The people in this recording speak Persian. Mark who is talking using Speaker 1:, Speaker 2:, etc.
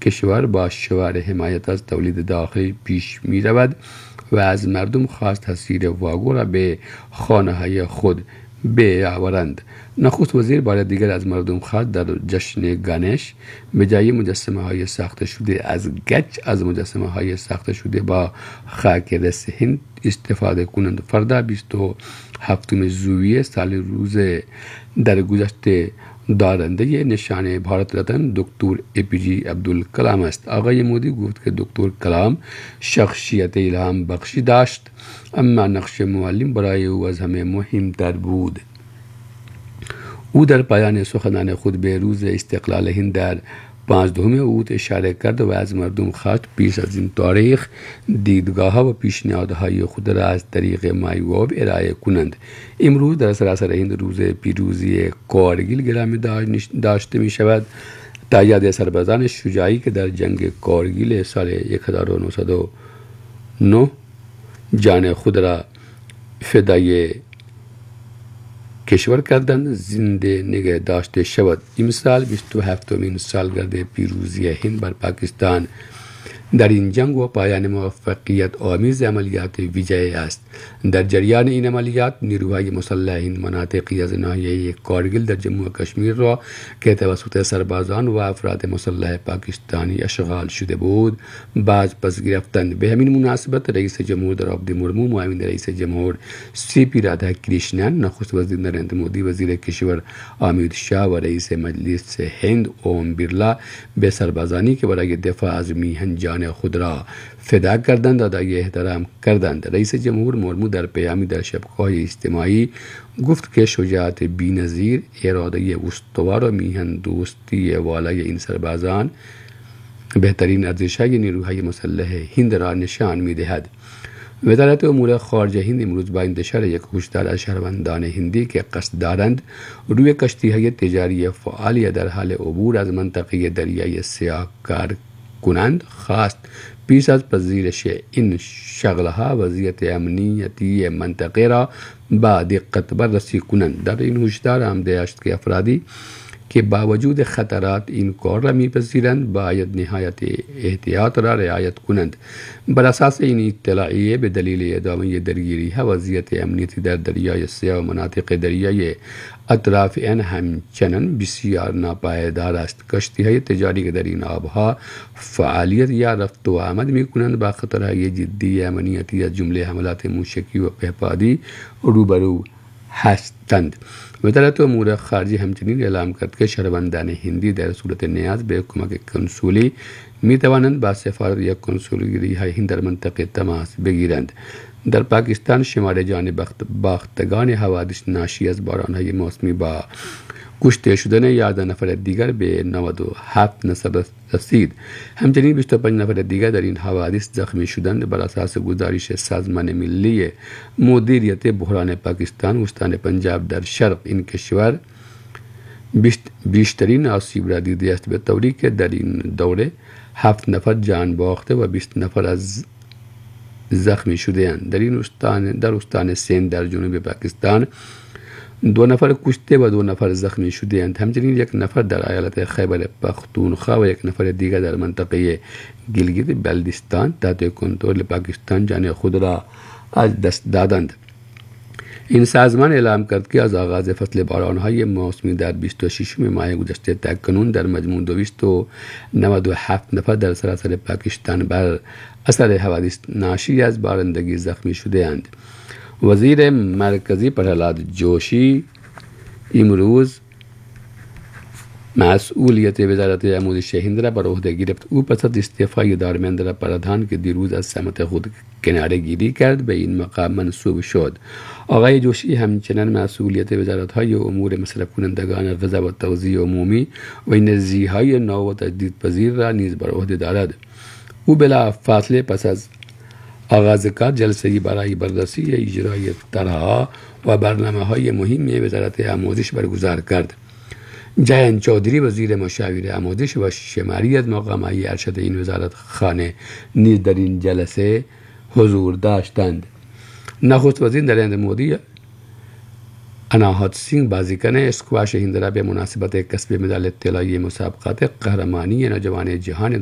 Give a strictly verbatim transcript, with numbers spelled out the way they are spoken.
Speaker 1: کشور با شعار حمایت از تولید داخلی پیش می رود و از مردم خواست حصیر واگو را به خانه های خود بیاورند. نخست وزیر بار دیگر از مردم خواست در جشن گانش به جای مجسمه های ساخته شده از گچ از مجسمه های ساخته شده با خاک رس هند استفاده کنند. فردا بیست و هفتم ژوئیه سال روز در گذشته دارنده نشان بھارت رتن دکتر اے پی جی عبدالکلام است. آقای مودی گفت که دکتر کلام شخصیت الهام بخشی داشت، اما نقش معلم برای او از همه مهمتر بود. او در پایان سخنان خود به روز استقلال هند در پانزدهم اوت اشاره کرد و از مردم خواست پیش از این تاریخ دیدگاه‌ها و پیشنهادهای خود را از طریق مایگوو ارائه کنند. امروز در سراسر هند روز پیروزی کارگیل گرامی داشته می شود تا یاد سربازان شجاعی که در جنگ کارگیل سال هزار و نهصد و نه جان خود را فدای کشور کردن زنده نگه داشته شود. امسال بیست و هفتمین سالگرد پیروزی هند بر پاکستان در این جنگ و پایان موفقیت آمیز عملیات ویجای است. در جریان این عملیات نیروهای مسلح هند مناطقی از ناحیه کارگیل در جموں و کشمیر را که توسط سربازان و افراد مسلح پاکستانی اشغال شده بود باز پس گرفتند. به همین مناسبت رئیس جمهور درابدی مرمو، معاون رئیس جمهور سی پی رادھا کرشنن، نخست وزیر نریندر مودی، وزیر کشور امیت شاه و رئیس مجلس هند اوم برلا به سربازانی که برای دفاع از میهن جان خود را فدا کردند ادای احترام کردند. رئیس جمهور مرمو در پیامی در شبکه‌های اجتماعی گفت که شجاعت بی‌نظیر، اراده استوار و میهن دوستی والای این سربازان بهترین ارزش‌های نیروهای مسلح هند را نشان می‌دهد. وزارت امور خارجه هند امروز با انتشار یک هشدار از شهروندان هندی که قصد دارند روی کشتی‌های تجاری فعال یا در حال عبور از منطقه دریای سیاه کار کنند خواست پیش از پذیرش این شغلها وضعیت امنیتی منطقه را با دقت بررسی کنند. در این هشدار آمده است که افرادی که با وجود خطرات این کار را میپذیرند باید نهایت احتیاط را رعایت کنند. بر اساس این اطلاعیه به دلیل ادامه درگیری ها وضعیت امنیتی در دریای سیاه و مناطق دریای اطراف آن همچنان بسیار ناپایدار است. کشتی های تجاری که در این آبها فعالیت یا رفت و آمد می کنند با خطرهای جدی امنیتی از جمله حملات موشکی و پهپادی روبرو هستند. وزارت امور خارجه همچنین اعلام کرد که شهروندان هندی در صورت نیاز به کمک کنسولی می توانند با سفارت یا کنسولگری های هند در منطقه تماس بگیرند. در پاکستان شمار جان باختگان حوادث ناشی از بارانهای موسمی با کشته شدن یازده نفر دیگر به نود و هفت نفر رسید. همچنین بیست و پنج نفر دیگر در این حوادث زخمی شدند. بر اساس گزارش سازمان ملی مدیریت بحران پاکستان استان پنجاب در شرق این کشور بیشترین آسیب را دیده است، به طوری که در این دوره هفت نفر جان باخته و بیست نفر از زخمی شده اند. در این استان در استان سندھ در جنوب پاکستان دو نفر کشته و دو نفر زخمی شده اند. همچنین یک نفر در ایالت خیبر پختونخوا و یک نفر دیگر در منطقه گیلگیت بلتستان تحت کنترل پاکستان جان خود را از دست دادند. این سازمان اعلام کرد که از آغاز فصل بارانهای موسمی در بیست و ششم ماه گذشته تا کنون در مجموع دویست و نود و هفت نفر در سراسر پاکستان بر اثر حوادث ناشی از بارندگی زخمی شده اند. وزیر مرکزی پرهلاد جوشی امروز مسئولیت وزارت آموزش هند را بر عهده گرفت. او پس از استعفای دارمیندر پردھان که دیروز از سمت خود کناره گیری کرد به این مقام منصوب شد. آقای جوشی همچنان مسئولیت وزارت‌های امور مصرف کنندگان غذا و توزیع عمومی و انرژی‌های نو و تجدیدپذیر را نیز بر عهده دارد. او بلا فاصله پس از آغاز کار جلسه‌ای برای بررسی اجرای طرح‌ها و برنامه‌های مهم وزارت آموزش برگزار کرد. جایان چودھری وزیر مشاور آموزش و شماری از مقام‌های ارشد این وزارت خانه نیز در این جلسه حضور داشتند. نخست وزیر نریندر مودی اناهت سینگ بازیکن اسکواش هند را به مناسبت کسب مدال طلایی مسابقات قهرمانی نوجوان جهان